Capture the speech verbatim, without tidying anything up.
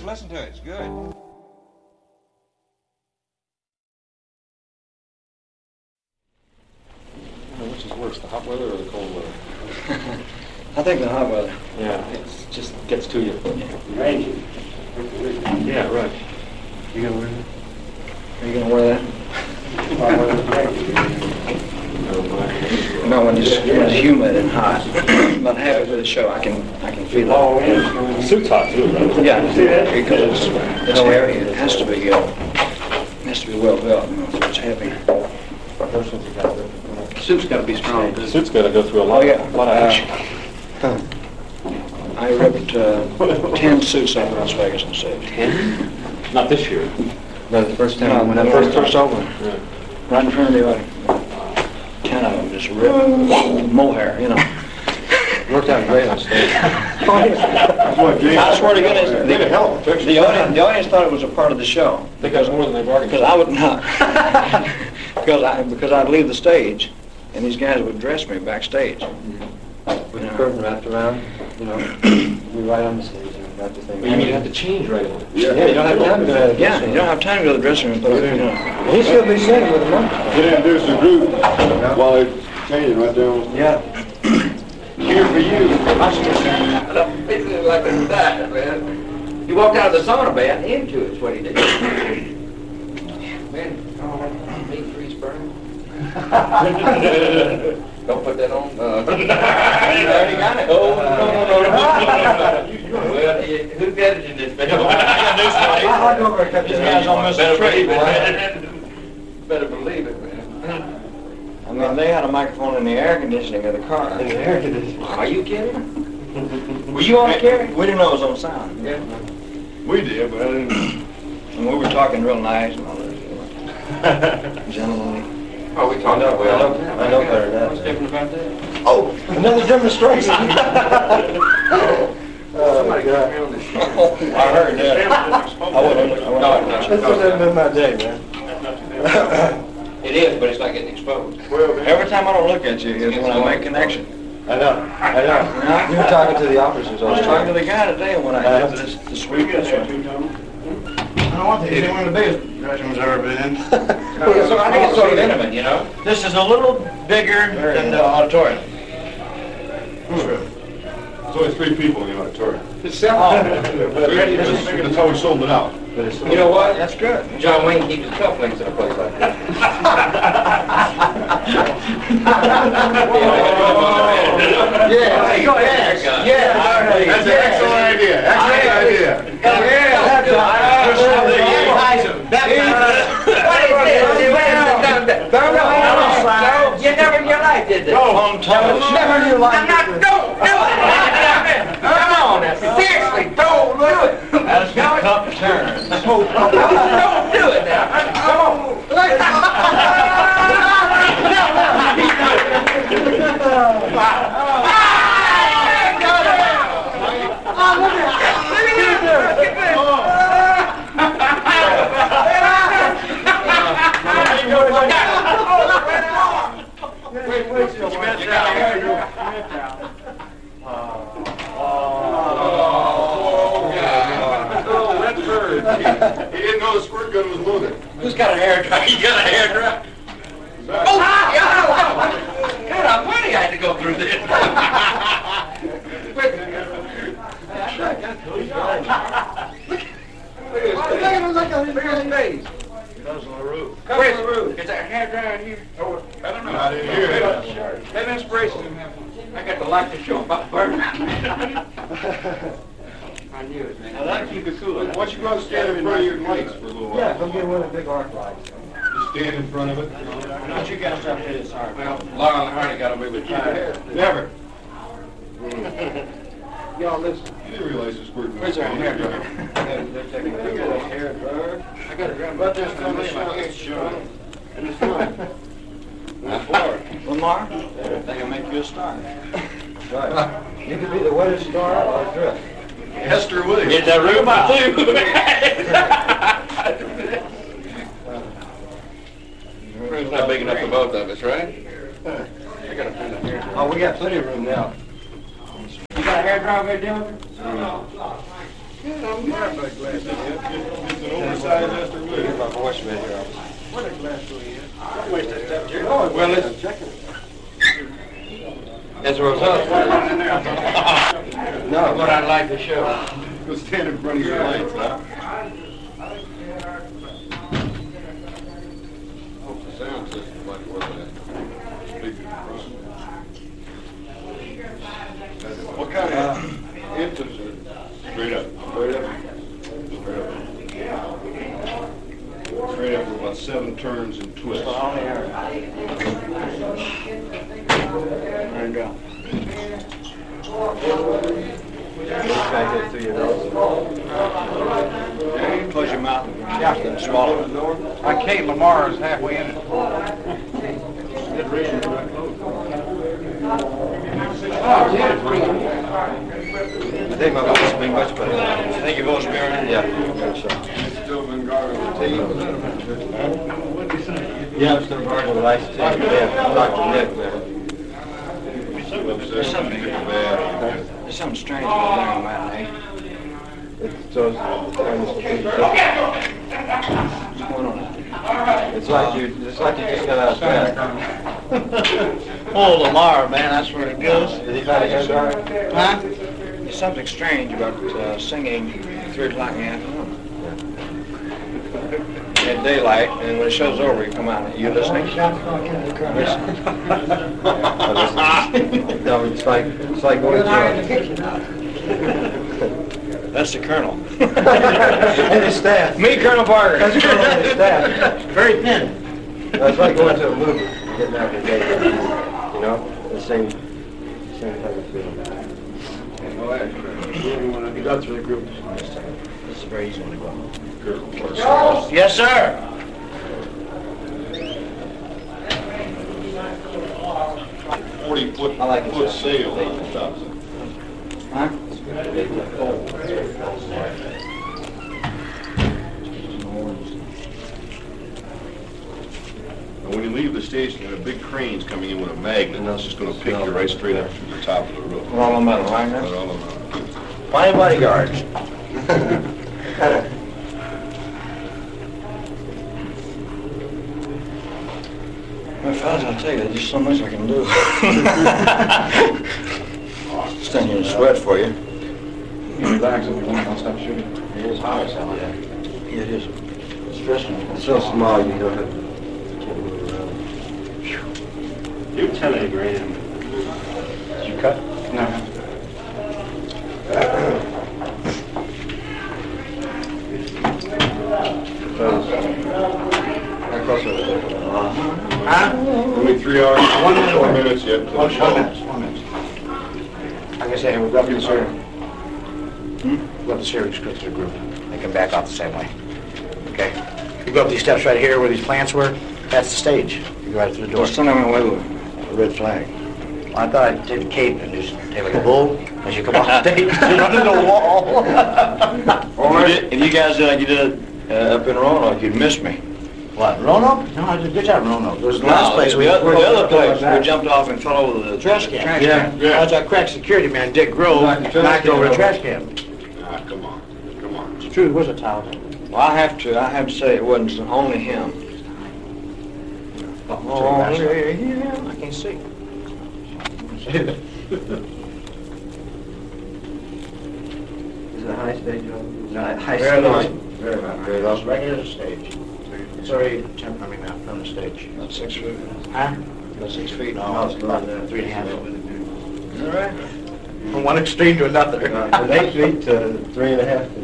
Just listen to it. It's good. Which is worse, the hot weather or the cold weather? I think the hot weather. Yeah, it just gets to you. Rain. Yeah, right. You gonna wear that? Are you gonna wear that? No, when it's, when it's humid and hot. But halfway through the show, I can I can feel it. Oh, yeah. The suit's hot too, right? Yeah, because it's, it's heavy. It has to be. Uh, it has to be well built. You know, so it's heavy. Suit's got to be strong. The suit's got to go through a lot, Oh, yeah. lot of action. Uh, I ripped uh, ten suits out of Las Vegas and saved. Ten? Not this year. No, the first time. No, when I first first opened. Right. Right in front of the audience. Ten of them just ripped mohair, you know. Worked out great on stage. I swear to goodness, the, the, audience, the audience thought it was a part of the show. They got more than they bargained for. Because I would not. because I because I'd leave the stage, and these guys would dress me backstage. With the curtain wrapped around, you know, you're right on the stage and got the thing. You mean you have to change right away? Yeah, yeah, you don't have time to go to the Yeah, you don't have time to go to the dressing room and put it, you know. He should be sitting with a monkey. Get introduced the group while they're changing right there. Yeah. Here for you. Basically like that, man. He walked out of the sauna bath into it's what he did. Man, oh, meat freeze burn. Don't put that on. Uh, you already got it. Oh, no, no, no, no. Well, who edited this video? I'll go over and cut These guys on Mister Tree, boy. Better believe it, man. I mean, they had a microphone in the air conditioning of the car. In the air conditioning. Are you kidding? Were you on Kerry? We didn't know it was on sound. Yeah. We did, but I didn't. And we were talking real nice and all that. Gentlemanly. Oh, we talked about I know- I know better than that. What's different about that? Oh, another demonstration. Somebody got me on this show. I heard that. I wouldn't. I wouldn't. This hasn't been my day, man. It is, but it's not getting exposed. Every time I don't look at you is when I make connection. I know, I know. You were talking to the officers I all was the talking to time. the guy today when I did this, the sweep this one. I don't want to. It's one of the biggest dressing rooms I've ever been in. So I think it's sort of intimate, you know? This is a little bigger than the auditorium. There's only three people in the auditorium. It's self. That's how we sold it out. You know what? That's good. John Wayne keeps his cufflinks in a place like that. Yeah, go ahead. Yeah, That's an excellent idea. Excellent idea. You never in your life did this. Long time. Never in your life. I'm not, don't do it. Come on, now. Seriously, don't do it. That's a tough turn. Don't do it now. Come Wait, wait, till you met down. He didn't know the squirt gun was loaded. Who's got a hair dryer? You got a hair dryer? Oh, yeah! God, I'm funny I had to go through this. Where's the roof? Is there a hair dryer in here? Oh, I don't know. I didn't hear it. Have inspiration. I got to like the show about burn. I knew it, man. Now that'll keep it cool. Why don't you go and stand in front of your lights for a little while? Yeah, go get one of the big arc lights. Just stand in front of it. Don't you guys have to hit this hard. Well, Laurel and Hardy got away with it. Never. Y'all listen. You didn't realize the squirt gun Where's was our hair loaded. dryer? They're taking a hair dryer. I got a gun. But there's no way my hair's showing. And it's not. Not for it. Lamar, they can make you a star. Right. You could be the wettest star or drift. Hester Williams. Get that room out, too. Room's not big enough for both of us, right? I got to find a hair dryer. Oh, we got plenty of room now. You got a hair dryer over there, Dylan? No, no, no. It's an oversized Esther Lee. My voice right here. What a glass do we have? Waste that stuff, Jerry. Well, it's... As a result. No, but I'd like to show. Go stand in front of your lights, huh? Hope the sound system like where that speaker from. What kind of inputs are it? Straight up. Straight up. Straight up. Straight up with about seven turns and twists. There you go. Close your mouth and swallow. I Kate Lamar is halfway in it. I think my voice has been much better. You think your voice will be all right? Yeah. I think so. It's still been guarding the Yeah, I'm still guarding the lights too. Yeah, Doctor Nick there. There's something, bad. there's something strange about there on matinee. It's so, What's going on? it's like you, it's like you just got out of bed. Oh, Lamar, man, that's where it goes. Did he find a hair dryer? Huh? There's something strange about uh, singing at three o'clock in the afternoon. At daylight, and when it show's over, you come out and you listening. No, it's like, it's like going to That's the Colonel. and his staff. Me, Colonel Parker. That's Colonel and his staff. Very thin. That's like going to a movie, getting out of the day. You know, the same, same type of feeling. You got through the group. This is a very easy one to go. Yes, sir. Forty foot, I like it, foot sir. sail on the top. Huh? And when you leave the station, there are big cranes coming in with a magnet, and that's just gonna pick you right straight up through the top of the roof. We're all on metal, right? Right all around. Fine bodyguards. Well, fellas, I'll tell you, there's just so much I can do. Stand here and sweat for you. You relax if you want, I'll stop shooting. It is hot as hell. Yeah, it is. It's stressing. It's so small, you don't have, you can't move around. You telegram. Did you cut? No. How close are they? Huh? Only three hours, One minute. four minutes yet. till One the show. minute, one minute. Like I say, we've got this here. We've got this here, just go through the group. They can back off the same way. Okay? You go up these steps right here where these plants were, that's the stage. You go right through the door. Just stand on my way with a red flag. Well, I thought I'd take the cape and just take like a bull as you come off the stage, you run into the wall. If you, did, if you guys did like you did uh, up in Roanoke, you'd miss me. What, Roanoke? No, I did a good job in Roanoke. It was the last No, place the, we... other, the other place, we jumped off and fell over the Trash can. Trash Yeah. can. Yeah. That was our crack security man, Dick Grove, Knocked the trash knocked can over the over. trash can. Ah, come on, come on. It's true, where's a towel? Well, I have to, I have to say it wasn't only him. Oh, yeah, I can't see. Is it a high stage? No, high Very low. stage. Very low. Very low. Right near the stage. It's already temp, I mean, uh, from the stage. About six feet. Huh? About six feet. No, it's about uh, three and a half. All right. From one extreme to another. Uh, From eight feet to three and a half feet.